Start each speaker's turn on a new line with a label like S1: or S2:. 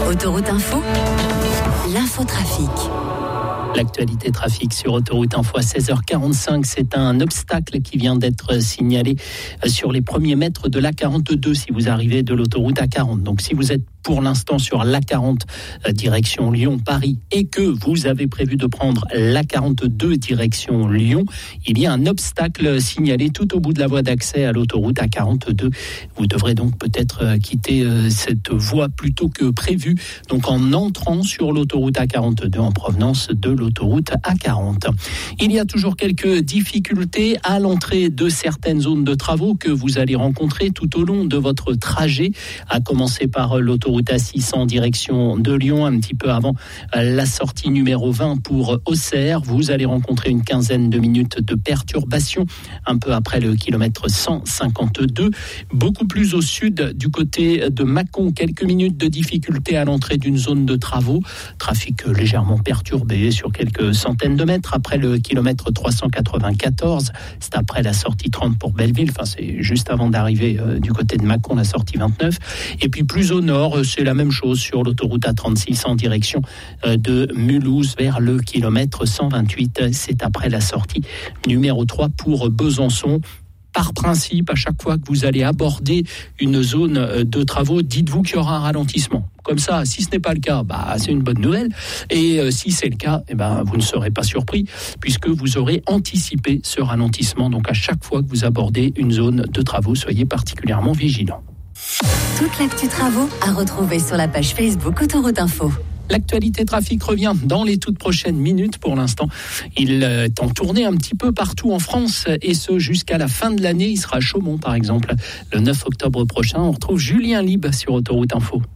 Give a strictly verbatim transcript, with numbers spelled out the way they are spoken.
S1: Autoroute Info, l'infotrafic.
S2: L'actualité trafic sur Autoroute Info à seize heures quarante-cinq, c'est un obstacle qui vient d'être signalé sur les premiers mètres de l'A quarante-deux si vous arrivez de l'autoroute A quarante. Donc si vous êtes pour l'instant sur l'A quarante direction Lyon-Paris et que vous avez prévu de prendre l'A quarante-deux direction Lyon, il y a un obstacle signalé tout au bout de la voie d'accès à l'autoroute A quarante-deux. Vous devrez donc peut-être quitter cette voie plus tôt que prévu, donc en entrant sur l'autoroute A quarante-deux en provenance de l'autoroute A quarante. Il y a toujours quelques difficultés à l'entrée de certaines zones de travaux que vous allez rencontrer tout au long de votre trajet, à commencer par l'autoroute A six cents direction de Lyon, un petit peu avant la sortie numéro vingt pour Auxerre. Vous allez rencontrer une quinzaine de minutes de perturbation, un peu après le kilomètre cent cinquante-deux. Beaucoup plus au sud, du côté de Mâcon, quelques minutes de difficulté à l'entrée d'une zone de travaux. Trafic légèrement perturbé sur quelques centaines de mètres après le kilomètre trois cent quatre-vingt-quatorze. C'est après la sortie trente pour Belleville. Enfin, c'est juste avant d'arriver euh, du côté de Mâcon, la sortie vingt-neuf. Et puis plus au nord, c'est la même chose sur l'autoroute A trente-six en direction euh, de Mulhouse vers le kilomètre cent vingt-huit. C'est après la sortie numéro trois pour Besançon. Par principe, à chaque fois que vous allez aborder une zone de travaux, dites-vous qu'il y aura un ralentissement. Comme ça, si ce n'est pas le cas, bah, c'est une bonne nouvelle. Et euh, si c'est le cas, eh ben, vous ne serez pas surpris puisque vous aurez anticipé ce ralentissement. Donc à chaque fois que vous abordez une zone de travaux, soyez particulièrement vigilants.
S1: Toute l'actu travaux à retrouver sur la page Facebook Autoroute Info.
S2: L'actualité trafic revient dans les toutes prochaines minutes. Pour l'instant, il est en tournée un petit peu partout en France et ce jusqu'à la fin de l'année. Il sera à Chaumont par exemple le neuf octobre prochain. On retrouve Julien Libre sur Autoroute Info.